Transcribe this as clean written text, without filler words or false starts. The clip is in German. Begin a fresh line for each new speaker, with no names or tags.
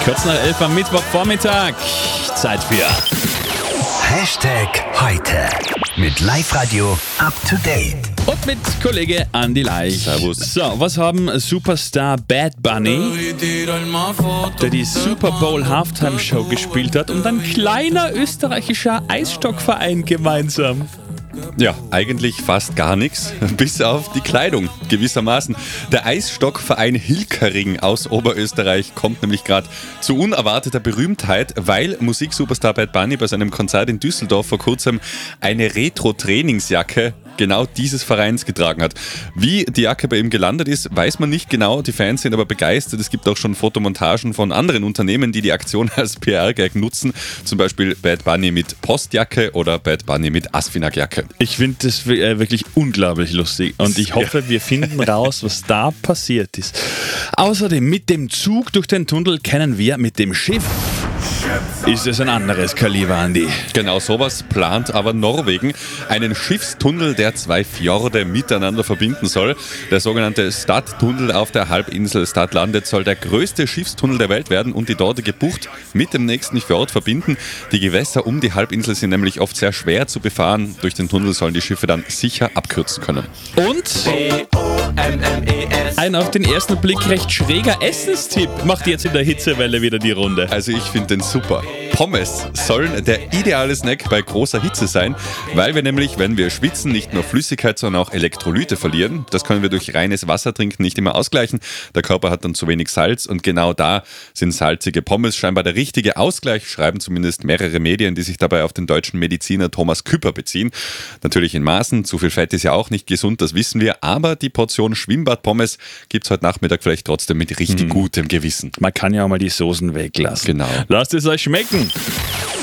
Kurz nach 11 am Mittwochvormittag. Zeit für
#heute mit Live-Radio up to date.
und mit Kollege Andi Leich.
Servus.
So, was haben Superstar Bad Bunny, der die Super Bowl Halftime Show gespielt hat, und ein kleiner österreichischer Eisstockverein gemeinsam?
Ja, eigentlich fast gar nichts, bis auf die Kleidung gewissermaßen. Der Eisstockverein Hilkering aus Oberösterreich kommt nämlich gerade zu unerwarteter Berühmtheit, weil Musiksuperstar Bad Bunny bei seinem Konzert in Düsseldorf vor kurzem eine Retro-Trainingsjacke genau dieses Vereins getragen hat. Wie die Jacke bei ihm gelandet ist, weiß man nicht genau. Die Fans sind aber begeistert. Es gibt auch schon Fotomontagen von anderen Unternehmen, die die Aktion als PR-Gag nutzen. Zum Beispiel Bad Bunny mit Postjacke oder Bad Bunny mit Asfinag-Jacke.
Ich finde das wirklich unglaublich lustig und ich hoffe, wir finden raus, was da passiert ist. Außerdem, mit dem Zug durch den Tunnel kennen wir, mit dem Schiff ist es ein anderes Kaliber, Andi.
Genau sowas plant aber Norwegen. Einen Schiffstunnel, der zwei Fjorde miteinander verbinden soll. Der sogenannte Stadtunnel auf der Halbinsel Stadlandet soll der größte Schiffstunnel der Welt werden und die dortige Bucht mit dem nächsten Fjord verbinden. Die Gewässer um die Halbinsel sind nämlich oft sehr schwer zu befahren. Durch den Tunnel sollen die Schiffe dann sicher abkürzen können.
Und ein auf den ersten Blick recht schräger Essenstipp macht jetzt in der Hitzewelle wieder die Runde.
Also ich finde den super. Pommes sollen der ideale Snack bei großer Hitze sein, weil wir nämlich, wenn wir schwitzen, nicht nur Flüssigkeit, sondern auch Elektrolyte verlieren. Das können wir durch reines Wasser trinken nicht immer ausgleichen. Der Körper hat dann zu wenig Salz und genau da sind salzige Pommes scheinbar der richtige Ausgleich, schreiben zumindest mehrere Medien, die sich dabei auf den deutschen Mediziner Thomas Küpper beziehen. Natürlich in Maßen, zu viel Fett ist ja auch nicht gesund, das wissen wir, aber die Portion Schwimmbad-Pommes gibt es heute Nachmittag vielleicht trotzdem mit richtig gutem Gewissen.
Man kann ja auch mal die Soßen weglassen.
Genau.
Lasst es euch schmecken.